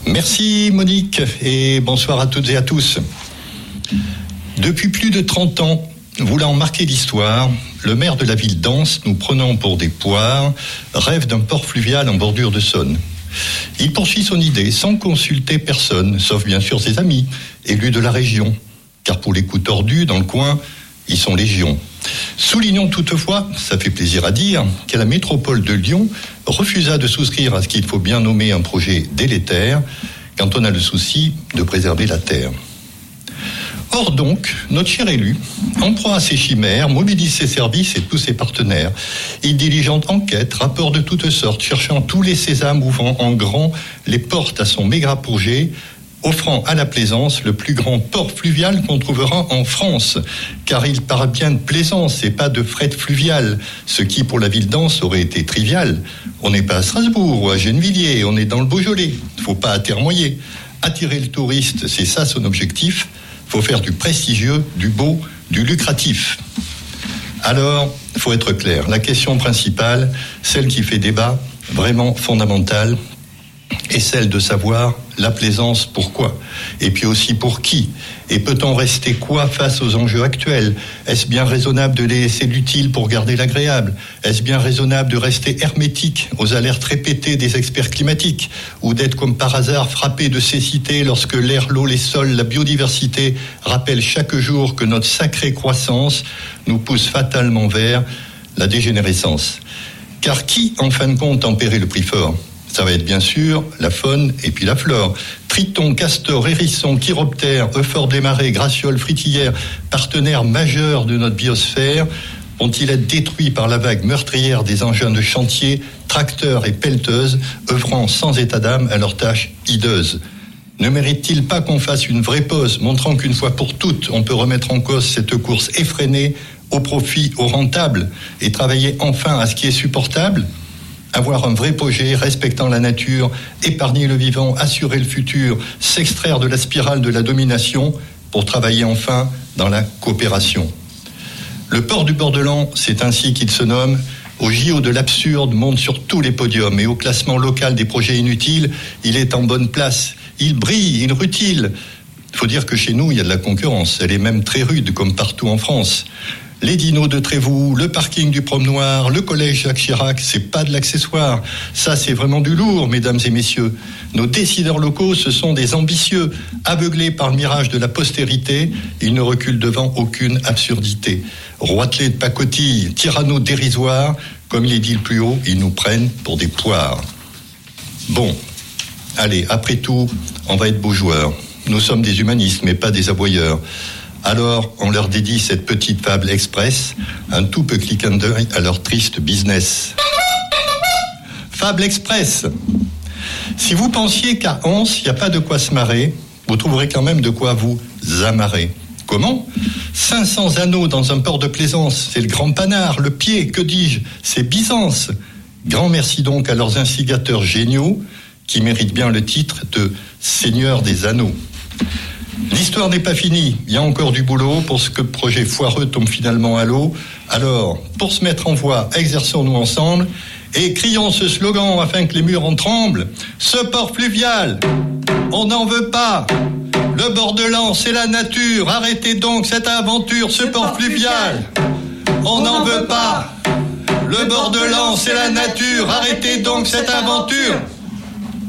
Merci Monique et bonsoir à toutes et à tous. Depuis plus de 30 ans, voulant marquer l'histoire, le maire de la ville d'Ans, nous prenant pour des poires, rêve d'un port fluvial en bordure de Saône. Il poursuit son idée sans consulter personne, sauf bien sûr ses amis, élus de la région. Car pour les coups tordus dans le coin, ils sont légion. Soulignons toutefois, ça fait plaisir à dire, que la métropole de Lyon refusa de souscrire à ce qu'il faut bien nommer un projet délétère, quand on a le souci de préserver la terre. Or donc, notre cher élu, en proie à ses chimères, mobilise ses services et tous ses partenaires. Il diligente enquêtes, rapports de toutes sortes, cherchant tous les sésames, ouvrant en grand les portes à son méga projet, offrant à la Plaisance le plus grand port fluvial qu'on trouvera en France, car il parle bien de plaisance et pas de fret fluvial, ce qui pour la ville d'Ans aurait été trivial. On n'est pas à Strasbourg ou à Gennevilliers, on est dans le Beaujolais. Faut pas atermoyer. Attirer le touriste, c'est ça son objectif. Faut faire du prestigieux, du beau, du lucratif. Alors, faut être clair. La question principale, celle qui fait débat, vraiment fondamentale, est celle de savoir la Plaisance pourquoi, et puis aussi pour qui, et peut-on rester quoi face aux enjeux actuels? Est-ce bien raisonnable de laisser l'utile pour garder l'agréable? Est-ce bien raisonnable de rester hermétique aux alertes répétées des experts climatiques, ou d'être comme par hasard frappé de cécité lorsque l'air, l'eau, les sols, la biodiversité rappellent chaque jour que notre sacrée croissance nous pousse fatalement vers la dégénérescence? Car qui, en fin de compte, en paierait le prix fort? Ça va être bien sûr la faune et puis la flore. Tritons, castors, hérissons, chiroptères, euphorhes des marais, gracioles, fritillères, partenaires majeurs de notre biosphère, vont-ils être détruits par la vague meurtrière des engins de chantier, tracteurs et pelleteuses, œuvrant sans état d'âme à leurs tâches hideuses? Ne mérite-t-il pas qu'on fasse une vraie pause, montrant qu'une fois pour toutes, on peut remettre en cause cette course effrénée au profit, au rentable, et travailler enfin à ce qui est supportable? Avoir un vrai projet respectant la nature, épargner le vivant, assurer le futur, s'extraire de la spirale de la domination pour travailler enfin dans la coopération. Le port du Bordelans, c'est ainsi qu'il se nomme, au JO de l'absurde monte sur tous les podiums et au classement local des projets inutiles, il est en bonne place. Il brille, il rutile. Il faut dire que chez nous, il y a de la concurrence. Elle est même très rude, comme partout en France. Les dinos de Trévoux, le parking du Promenoir, le collège Jacques Chirac, c'est pas de l'accessoire. Ça, c'est vraiment du lourd, mesdames et messieurs. Nos décideurs locaux, ce sont des ambitieux. Aveuglés par le mirage de la postérité, ils ne reculent devant aucune absurdité. Roitelets de pacotille, tyrannos dérisoires, comme il est dit le plus haut, ils nous prennent pour des poires. Bon, allez, après tout, on va être beaux joueurs. Nous sommes des humanistes, mais pas des aboyeurs. Alors, on leur dédie cette petite fable express, un tout peu clin d'œil à leur triste business. Fable express. Si vous pensiez qu'à Ans, il n'y a pas de quoi se marrer, vous trouverez quand même de quoi vous amarrer. Comment ? 500 anneaux dans un port de plaisance, c'est le grand panard, le pied, que dis-je, c'est Byzance. Grand merci donc à leurs instigateurs géniaux, qui méritent bien le titre de Seigneur des Anneaux. L'histoire n'est pas finie, il y a encore du boulot pour ce que le projet foireux tombe finalement à l'eau. Alors, pour se mettre en voie, exerçons-nous ensemble et crions ce slogan afin que les murs en tremblent. Ce port fluvial, on n'en veut pas. Le Bordelans, c'est la nature, arrêtez donc cette aventure. Ce port fluvial, on n'en veut pas. Le Bordelans, c'est la nature, arrêtez donc cette aventure.